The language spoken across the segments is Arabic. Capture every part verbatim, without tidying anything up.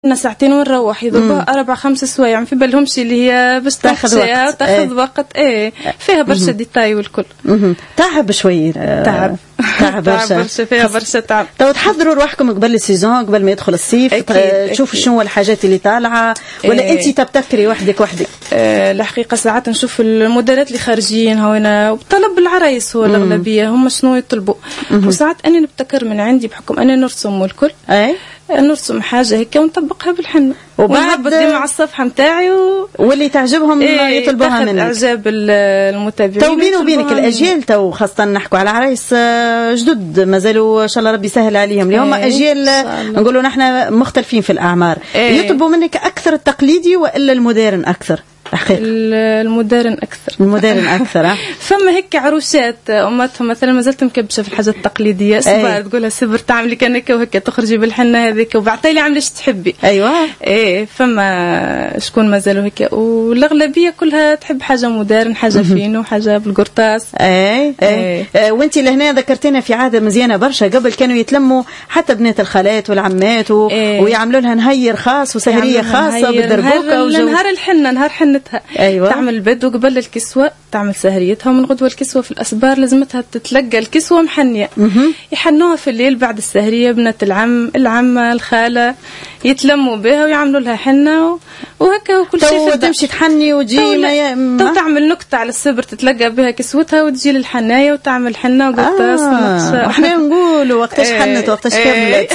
ساعتين ونروح يضربوها أربع خمس سوايع في بالهمش اللي هي باش تاخذ وقت تاخذ ايه. وقت ايه فيها برشا ديتاي والكل تعب شوي تعب تعب برشا فيها برشا تعب. تو تحضروا روحكم قبل السيزون قبل ما يدخل الصيف تشوفوا شنو الحاجات اللي طالعه ولا ايه. انت تبتكري وحدك وحدك؟ اه الحقيقه ساعات نشوف الموديلات اللي خارجين هنا وطلب العرايس هو الاغلبيه هم شنو يطلبوا وساعات انا نبتكر من عندي بحكم انا نرسم والكل اي نرسم حاجه هيك ونطبقها بالحنه وبعد ديما على الصفحه نتاعي و... واللي تعجبهم إيه يطلبوها منك. اعجاب المتابعين. تو بيني وبينك الاجيال تو خاصه نحكوا على عرايس جدد مازالوا ان شاء الله ربي يسهل عليهم اليوم إيه اجيال نقولوا نحن مختلفين في الاعمار إيه. يطلبوا منك اكثر التقليدي والا المودرن اكثر؟ حقيقة المودرن أكثر المودرن أكثر فما هيك عروسات أمتهم مثلا ما زلت مكبشة في الحاجات التقليدية صبار أي. تقولها سبر تعملي كأنك وهيك تخرجي بالحنة هذيك وبعتيلي عمليش تحبي أيوة إيه فما شكون ما زالوا هيك والأغلبية كلها تحب حاجة مودرن حاجة فينو حاجة بالقرطاس أي أي أه وانتي لهنا ذكرتينا في عادة مزيانة برشا قبل كانوا يتلموا حتى بنات الخالات والعمات و... أي. ويعملوا لها نهير خاص وسهرية خاصة بالدربوكة وجو... نهار الحنة نهار حنة أيوة. تعمل البيض وقبل الكسوة تعمل سهريتها ومن غدوة الكسوة في الأسبار لازمتها تتلقى الكسوة محنية يحنوها في الليل بعد السهرية بنات العم العمة الخالة يتلموا بها ويعملوا لها حنة وهكا وكل شيء تمشي تحني وتجي تو تعمل نكتة على السبر تتلقى بها كسوتها وتجي للحناية وتعمل حنة وقطاس آه. احنا نقول وقتاش حنت وقتاش كملت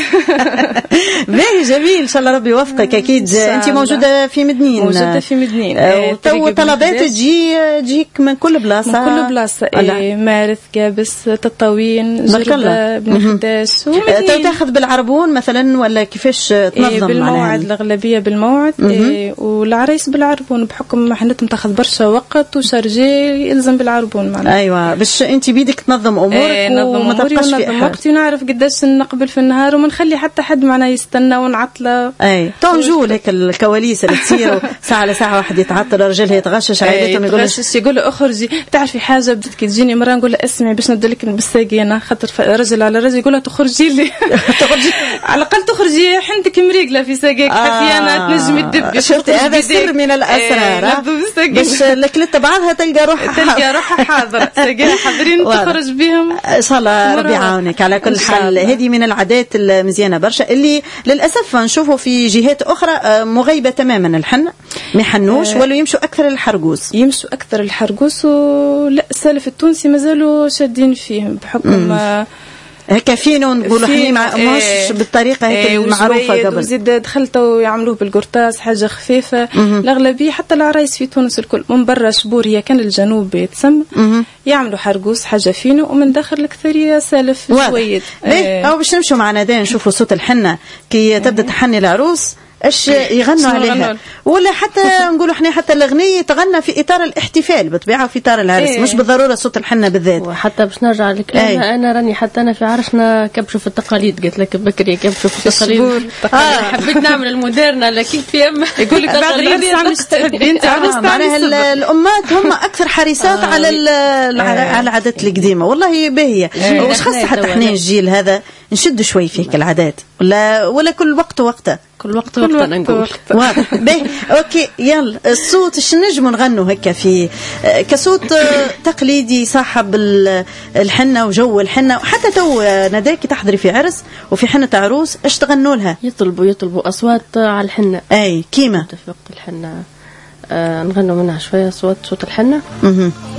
باهي جميل ان شاء الله ربي يوفقك اكيد انت موجودة في مدنين موجودة في مدنين تو طلبات تجي تجيك من كل بلاصة من كل بلاصة إيه مارث كابس تطاوين جردة بن خداش تو تاخذ بالعربون مثلا ولا كيفاش تنظم؟ إيه بالموعد الأغلبية بالموعد إيه والعريس بالعربون بحكم حنتهم تاخذ برشا وقت وشارجي يلزم بالعربون معنا. ايوه باش انت بيدك تنظم امورك إيه وما تبقاش في احراج وقتي ونعرف قداش نقبل في النهار وما نخلي حتى حد معنا يستنى ونعطله. اي تو نجول هيك الكواليس اللي تصير ساعه لساعه واحد يتعطل رجلها يتغشش عادتهم يقول يتغشش يقول اخرجي تعرفي حاجه بدك كي تجيني مره نقول لها اسمعي باش ندلك بالساقينه خاطر رجل على رجل يقول لها تخرجي لي تخرجي على الاقل تخرجي حنتك مريقله في ساقيك حفيانه تنجمي تدبي شفتي هذا سر من الاسرار باش الكلته بعضها تلقى روحها تلقى روحها حاضره ساقيها حاضرين تخرج بهم ان شاء الله ربي يعاونك. على كل حال هذه من العادات المزيانه برشا اللي للاسف نشوفوا في جهات اخرى مغيبه تماما الحنه ما يحنوش أه ولا يمشوا اكثر الحرقوس يمشوا اكثر الحرقوس ولا السالف التونسي مازالوا شادين فيهم بحكم هكا فينو نقولوا احنا مش ايه بالطريقه هيك ايه المعروفه قبل وزيد دخلتوا يعملوه بالقرطاس حاجه خفيفه الاغلبيه حتى العرايس في تونس الكل من برا شبور هي كان الجنوب يتسمى يعملوا حرقوس حاجه فينو ومن داخل الكثريه سالف شويد ايه او باش نمشوا معنا دا نشوفوا صوت الحنه كي تبدا تحني العروس ايش يغنوا عليها ولا حتى نقولوا احنا حتى الاغنيه تغنى في اطار الاحتفال بطبيعه في اطار العرس ايه. مش بالضروره صوت الحنه بالذات وحتى باش نرجع لكلامها ايه. انا راني حتى انا في عرسنا كبشوا في التقاليد قلت لك بكري كبشوا في التقاليد آه. حبيت نعمل المودرنا لكن في ام يقول لك بعد العرس عملت تحبي انت عرس معناها الامات هم اكثر حريصات آه. على على العادات القديمه والله باهيه ايه. وش خاصه حتى احنا الجيل هذا نشد شوي فيك العادات ولا ولا كل وقت وقته كل وقت وقت انا نقول واضح باهي اوكي يلا الصوت اش نجموا نغنوا هكا في كصوت تقليدي صاحب الحنه وجو الحنه وحتى تو نداكي تحضري في عرس وفي حنه عروس ايش تغنوا لها؟ يطلبوا يطلبوا اصوات على الحنه اي كيما في وقت الحنه آه نغنوا منها شويه صوت صوت الحنه اها